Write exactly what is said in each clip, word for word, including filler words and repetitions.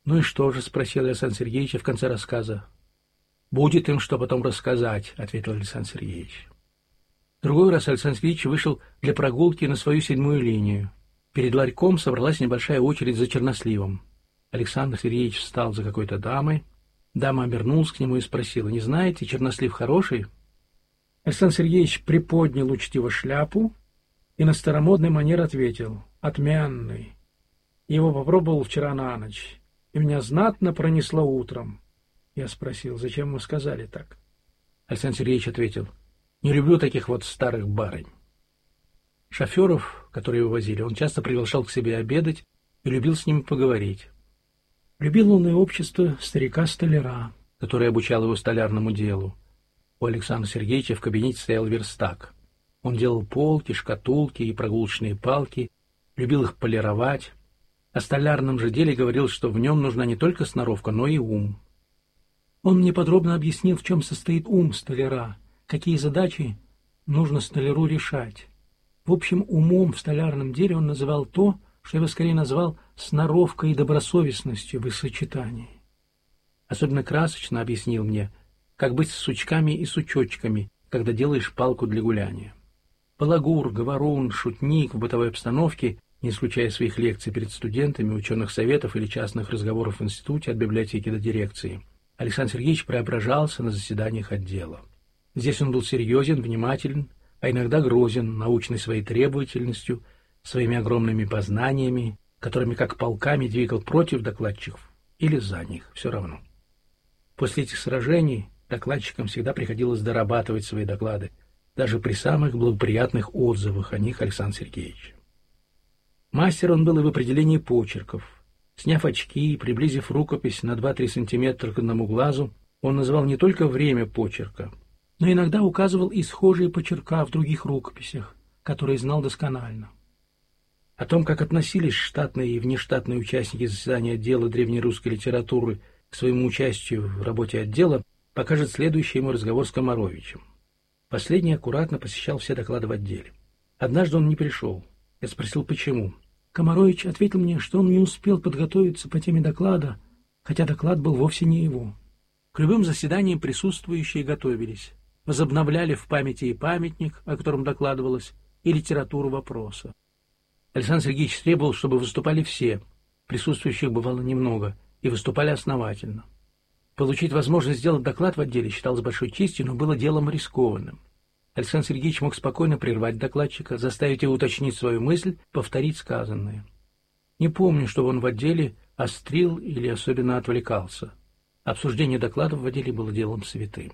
«Ну и что же?» — спросил Александр Сергеевич в конце рассказа. «Будет им что потом рассказать», — ответил Александр Сергеевич. В другой раз Александр Сергеевич вышел для прогулки на свою седьмую линию. Перед ларьком собралась небольшая очередь за черносливом. Александр Сергеевич встал за какой-то дамой. Дама обернулась к нему и спросила: «Не знаете, чернослив хороший?» Александр Сергеевич приподнял учтиво шляпу и на старомодный манер ответил: «Отменный. Его попробовал вчера на ночь, и меня знатно пронесло утром». Я спросил: «Зачем вы сказали так?» Александр Сергеевич ответил: «Не люблю таких вот старых барынь». Шоферов, которые его возили, он часто приглашал к себе обедать и любил с ними поговорить. Любил он и общество старика-столяра, который обучал его столярному делу. У Александра Сергеевича в кабинете стоял верстак. Он делал полки, шкатулки и прогулочные палки, любил их полировать. О столярном же деле говорил, что в нем нужна не только сноровка, но и ум. Он мне подробно объяснил, в чем состоит ум столяра, какие задачи нужно столяру решать. В общем, умом в столярном деле он называл то, что я бы скорее назвал сноровкой и добросовестностью в их сочетании. Особенно красочно объяснил мне, как быть с сучками и сучочками, когда делаешь палку для гуляния. Балагур, говорун, шутник в бытовой обстановке, не исключая своих лекций перед студентами, ученых советов или частных разговоров в институте от библиотеки до дирекции, Александр Сергеевич преображался на заседаниях отдела. Здесь он был серьезен, внимателен, а иногда грозен научной своей требовательностью, своими огромными познаниями, которыми как полками двигал против докладчиков или за них, все равно. После этих сражений докладчикам всегда приходилось дорабатывать свои доклады, даже при самых благоприятных отзывах о них Александра Сергеевича. Мастер он был и в определении почерков. Сняв очки и приблизив рукопись на два-три сантиметра к одному глазу, он называл не только время почерка, но иногда указывал и схожие почерка в других рукописях, которые знал досконально. О том, как относились штатные и внештатные участники заседания отдела древнерусской литературы к своему участию в работе отдела, покажет следующий ему разговор с Комаровичем. Последний аккуратно посещал все доклады в отделе. Однажды он не пришел. Я спросил, почему. Комарович ответил мне, что он не успел подготовиться по теме доклада, хотя доклад был вовсе не его. К любым заседаниям присутствующие готовились, возобновляли в памяти и памятник, о котором докладывалось, и литературу вопроса. Александр Сергеевич требовал, чтобы выступали все, присутствующих бывало немного, и выступали основательно. Получить возможность сделать доклад в отделе считалось большой честью, но было делом рискованным. Александр Сергеевич мог спокойно прервать докладчика, заставить его уточнить свою мысль, повторить сказанное. Не помню, чтобы он в отделе острил или особенно отвлекался. Обсуждение докладов в отделе было делом святым.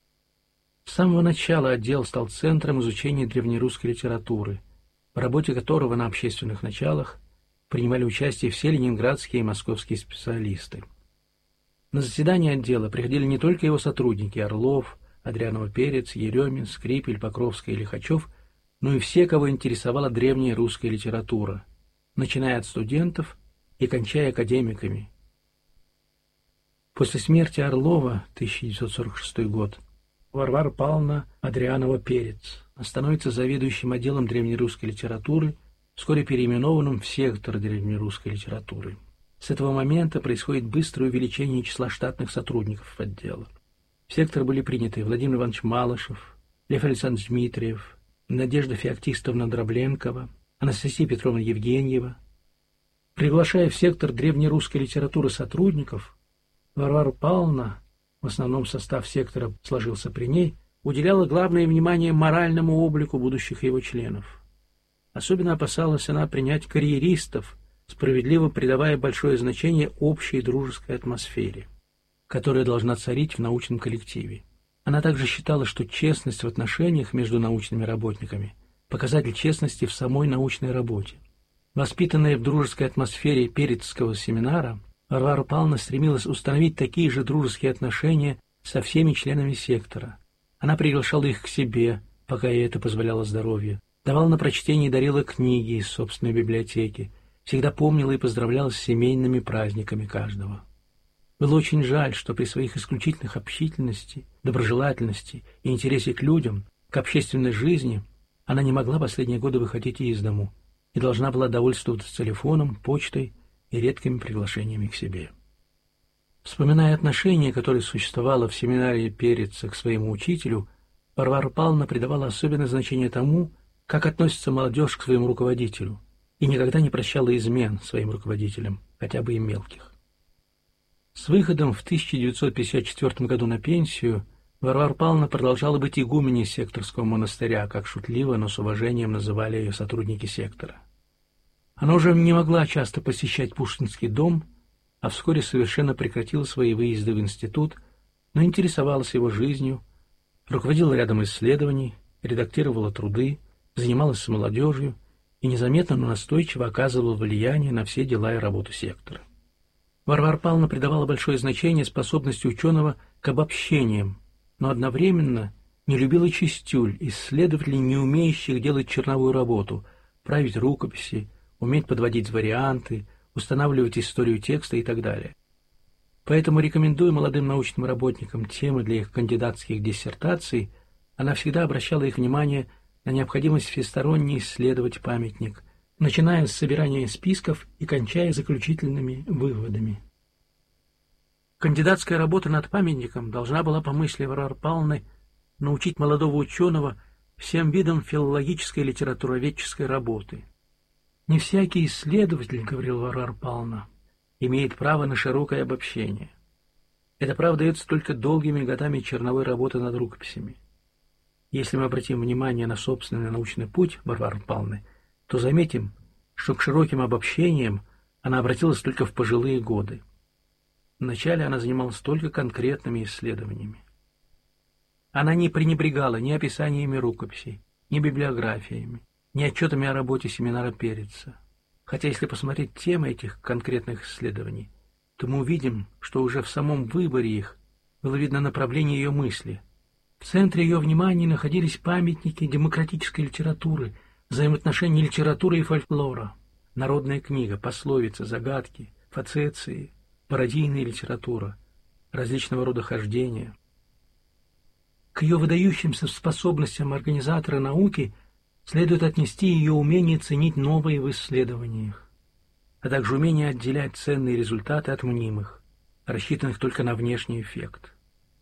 С самого начала отдел стал центром изучения древнерусской литературы, в работе которого на общественных началах принимали участие все ленинградские и московские специалисты. На заседания отдела приходили не только его сотрудники Орлов, Адрианов-Перец, Еремин, Скрипель, Покровская и Лихачев, но и все, кого интересовала древняя русская литература, начиная от студентов и кончая академиками. После смерти Орлова, тысяча девятьсот сорок шестой год, Варвара Павловна Адрианова-Перец становится заведующим отделом древнерусской литературы, вскоре переименованным в сектор древнерусской литературы. С этого момента происходит быстрое увеличение числа штатных сотрудников отдела. В сектор были приняты Владимир Иванович Малышев, Лев Александрович Дмитриев, Надежда Феоктистовна Дробленкова, Анастасия Петровна Евгеньева. Приглашая в сектор древнерусской литературы сотрудников, Варвара Павловна, в основном состав сектора сложился при ней, уделяла главное внимание моральному облику будущих его членов. Особенно опасалась она принять карьеристов, справедливо придавая большое значение общей дружеской атмосфере, которая должна царить в научном коллективе. Она также считала, что честность в отношениях между научными работниками – показатель честности в самой научной работе. Воспитанная в дружеской атмосфере Перецкого семинара, Варвара Павловна стремилась установить такие же дружеские отношения со всеми членами сектора. Она приглашала их к себе, пока ей это позволяло здоровье, давала на прочтение и дарила книги из собственной библиотеки, всегда помнила и поздравляла с семейными праздниками каждого. Было очень жаль, что при своих исключительных общительности, доброжелательности и интересе к людям, к общественной жизни, она не могла последние годы выходить из дому и должна была довольствоваться телефоном, почтой и редкими приглашениями к себе. Вспоминая отношение, которое существовало в семинарии Переца к своему учителю, Варвара Павловна придавала особенное значение тому, как относится молодежь к своему руководителю, и никогда не прощала измен своим руководителям, хотя бы и мелких. С выходом в тысяча девятьсот пятьдесят четвёртом году на пенсию Варвара Павловна продолжала быть игуменей секторского монастыря, как шутливо, но с уважением называли ее сотрудники сектора. Она уже не могла часто посещать Пушкинский дом, а вскоре совершенно прекратила свои выезды в институт, но интересовалась его жизнью, руководила рядом исследований, редактировала труды, занималась с молодежью и незаметно, но настойчиво оказывала влияние на все дела и работу сектора. Варвара Павловна придавала большое значение способности ученого к обобщениям, но одновременно не любила чистюль, исследователей, не умеющих делать черновую работу, править рукописи, уметь подводить варианты, устанавливать историю текста и так далее. Поэтому, рекомендуя молодым научным работникам темы для их кандидатских диссертаций, она всегда обращала их внимание на необходимость всесторонне исследовать памятник, начиная с собирания списков и кончая заключительными выводами. Кандидатская работа над памятником должна была, по мысли Варвары Павловны, научить молодого ученого всем видам филологической и литературоведческой работы. «Не всякий исследователь, — говорила Варвара Павловна, — имеет право на широкое обобщение. Это право дается только долгими годами черновой работы над рукописями. Если мы обратим внимание на собственный научный путь Варвары Павловны, то заметим, что к широким обобщениям она обратилась только в пожилые годы. Вначале она занималась только конкретными исследованиями. Она не пренебрегала ни описаниями рукописей, ни библиографиями, ни отчетами о работе семинара Переца. Хотя если посмотреть темы этих конкретных исследований, то мы увидим, что уже в самом выборе их было видно направление ее мысли. В центре ее внимания находились памятники демократической литературы, взаимоотношения литературы и фольклора, народная книга, пословицы, загадки, фацеции, пародийная литература, различного рода хождения. К ее выдающимся способностям организатора науки следует отнести ее умение ценить новые в исследованиях, а также умение отделять ценные результаты от мнимых, рассчитанных только на внешний эффект.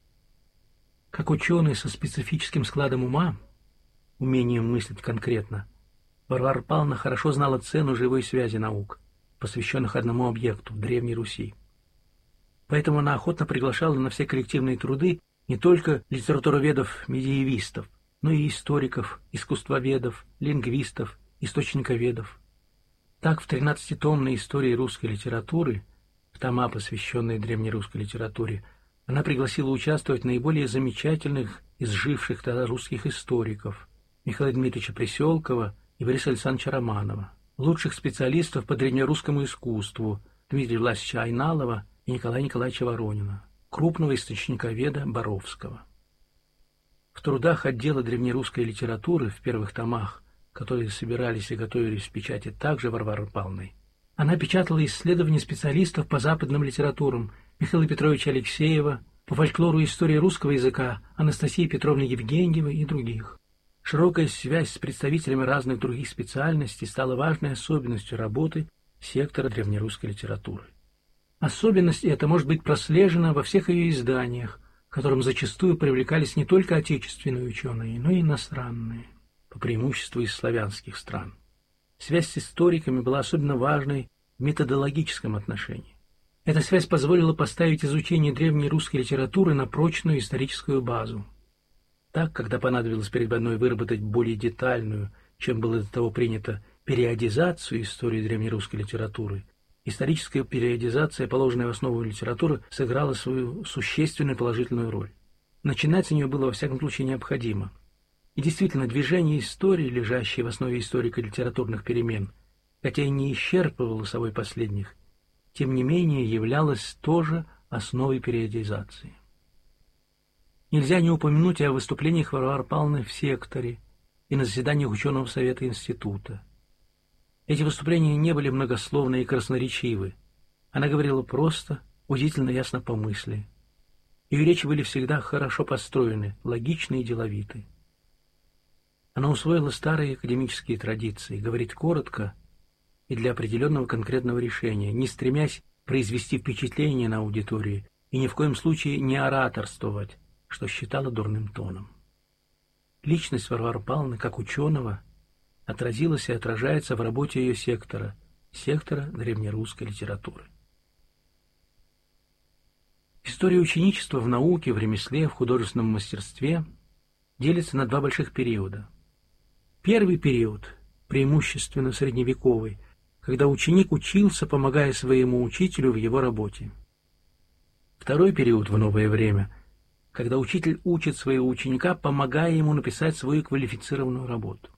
Как ученый со специфическим складом ума, умением мыслить конкретно, Варвара Павловна хорошо знала цену живой связи наук, посвященных одному объекту – Древней Руси. Поэтому она охотно приглашала на все коллективные труды не только литературоведов-медиевистов, но и историков, искусствоведов, лингвистов, источниковедов. Так, в тринадцатитомной истории русской литературы, в тома, посвященные древнерусской литературе, она пригласила участвовать наиболее замечательных из живших тогда русских историков Михаила Дмитриевича Преселкова и Бориса Александровича Романова, лучших специалистов по древнерусскому искусству Дмитрия Власовича Айналова и Николая Николаевича Воронина, крупного источниковеда Боровского. В трудах отдела древнерусской литературы в первых томах, которые собирались и готовились в печати также Варварой Павловной, она печатала исследования специалистов по западным литературам Михаила Петровича Алексеева, по фольклору и истории русского языка Анастасии Петровны Евгеньевой и других. Широкая связь с представителями разных других специальностей стала важной особенностью работы сектора древнерусской литературы. Особенность эта может быть прослежена во всех ее изданиях, к которым зачастую привлекались не только отечественные ученые, но и иностранные, по преимуществу из славянских стран. Связь с историками была особенно важной в методологическом отношении. Эта связь позволила поставить изучение древней русской литературы на прочную историческую базу. Так, когда понадобилось перед войной выработать более детальную, чем было до того принято, периодизацию истории древнерусской литературы, историческая периодизация, положенная в основу литературы, сыграла свою существенную положительную роль. Начинать с нее было во всяком случае необходимо. И действительно, движение истории, лежащее в основе историко-литературных перемен, хотя и не исчерпывало собой последних, тем не менее являлось тоже основой периодизации. Нельзя не упомянуть о выступлениях Варвары Павловны в секторе и на заседаниях ученого совета института. Эти выступления не были многословны и красноречивы. Она говорила просто, удивительно ясно по мысли. Ее речи были всегда хорошо построены, логичны и деловиты. Она усвоила старые академические традиции, говорить коротко и для определенного конкретного решения, не стремясь произвести впечатление на аудитории и ни в коем случае не ораторствовать, что считала дурным тоном. Личность Варвары Павловны, как ученого, отразилась и отражается в работе ее сектора, сектора древнерусской литературы. История ученичества в науке, в ремесле, в художественном мастерстве делится на два больших периода. Первый период, преимущественно средневековый, когда ученик учился, помогая своему учителю в его работе. Второй период в новое время, когда учитель учит своего ученика, помогая ему написать свою квалифицированную работу.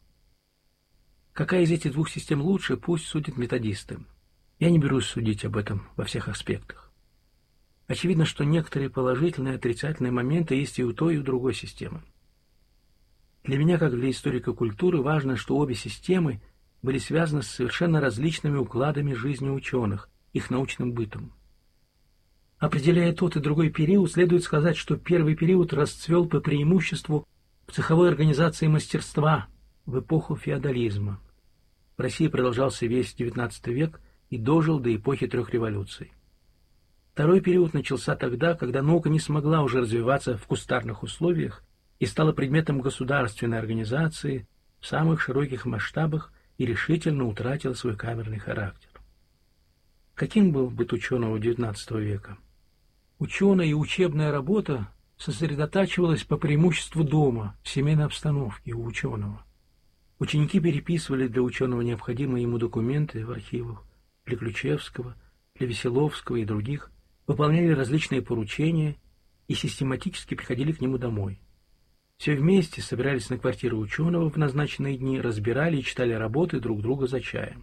Какая из этих двух систем лучше, пусть судят методисты. Я не берусь судить об этом во всех аспектах. Очевидно, что некоторые положительные и отрицательные моменты есть и у той, и у другой системы. Для меня, как для историка культуры, важно, что обе системы были связаны с совершенно различными укладами жизни ученых, их научным бытом. Определяя тот и другой период, следует сказать, что первый период расцвел по преимуществу в цеховой организации мастерства в эпоху феодализма. В России продолжался весь девятнадцатый век и дожил до эпохи трех революций. Второй период начался тогда, когда наука не смогла уже развиваться в кустарных условиях и стала предметом государственной организации в самых широких масштабах и решительно утратила свой камерный характер. Каким был быт ученого девятнадцатого века? Ученая и учебная работа сосредотачивалась по преимуществу дома, в семейной обстановке у ученого. Ученики переписывали для ученого необходимые ему документы в архивах для Ключевского, для Веселовского и других, выполняли различные поручения и систематически приходили к нему домой. Все вместе собирались на квартиру ученого в назначенные дни, разбирали и читали работы друг друга за чаем.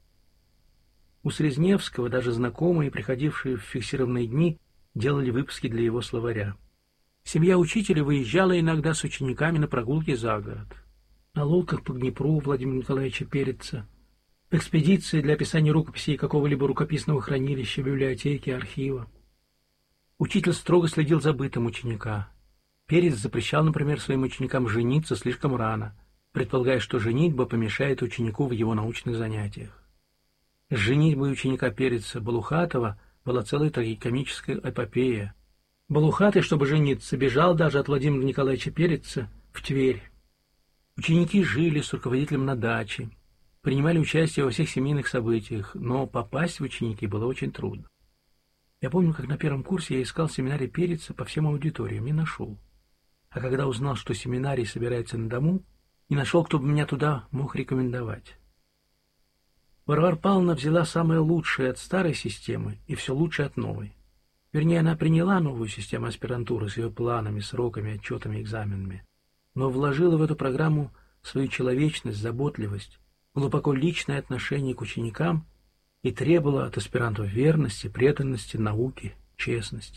У Срезневского даже знакомые, приходившие в фиксированные дни, делали выписки для его словаря. Семья учителя выезжала иногда с учениками на прогулки за город. На лодках по Днепру Владимира Николаевича Переца, в экспедиции для описания рукописей какого-либо рукописного хранилища, библиотеки, архива. Учитель строго следил за бытом ученика. Перец запрещал, например, своим ученикам жениться слишком рано, предполагая, что женитьба помешает ученику в его научных занятиях. С женитьбой ученика Переца Балухатова была целая трагикомическая эпопея. Балухатый, чтобы жениться, бежал даже от Владимира Николаевича Переца в Тверь. Ученики жили с руководителем на даче, принимали участие во всех семейных событиях, но попасть в ученики было очень трудно. Я помню, как на первом курсе я искал семинарий Переца по всем аудиториям, не нашел. А когда узнал, что семинарий собирается на дому, не нашел, кто бы меня туда мог рекомендовать. Варвара Павловна взяла самое лучшее от старой системы и все лучшее от новой. Вернее, она приняла новую систему аспирантуры с ее планами, сроками, отчетами, экзаменами, но вложила в эту программу свою человечность, заботливость, глубоко личное отношение к ученикам и требовала от аспирантов верности, преданности, науки, честности.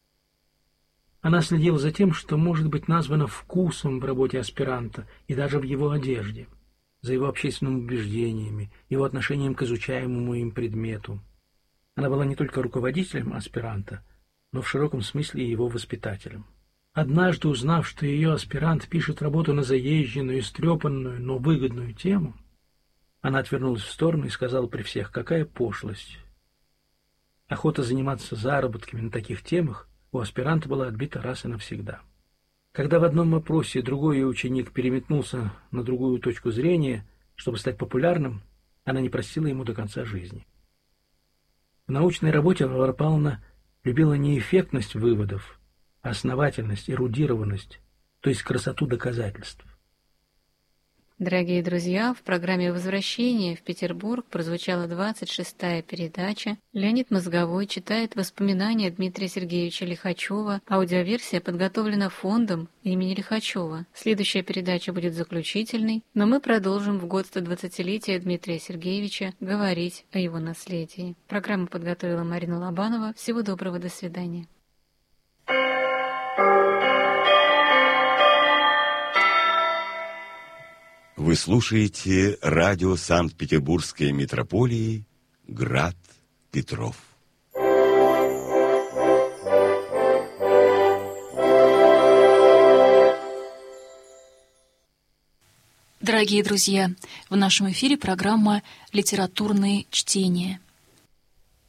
Она следила за тем, что может быть названо вкусом в работе аспиранта и даже в его одежде, за его общественными убеждениями, его отношением к изучаемому им предмету. Она была не только руководителем аспиранта, но в широком смысле и его воспитателем. Однажды, узнав, что ее аспирант пишет работу на заезженную, истрепанную, но выгодную тему, она отвернулась в сторону и сказала при всех: какая пошлость. Охота заниматься заработками на таких темах у аспиранта была отбита раз и навсегда. Когда в одном вопросе другой ее ученик переметнулся на другую точку зрения, чтобы стать популярным, она не простила ему до конца жизни. В научной работе Варвара Павловна любила не эффектность выводов, а основательность, эрудированность, то есть красоту доказательств. Дорогие друзья, в программе «Возвращение в Петербург» прозвучала двадцать шестая передача. Леонид Мозговой читает воспоминания Дмитрия Сергеевича Лихачева. Аудиоверсия подготовлена фондом имени Лихачева. Следующая передача будет заключительной, но мы продолжим в год стодвадцатилетия Дмитрия Сергеевича говорить о его наследии. Программу подготовила Марина Лобанова. Всего доброго, до свидания. Вы слушаете радио Санкт-Петербургской митрополии «Град Петров». Дорогие друзья, в нашем эфире программа «Литературные чтения».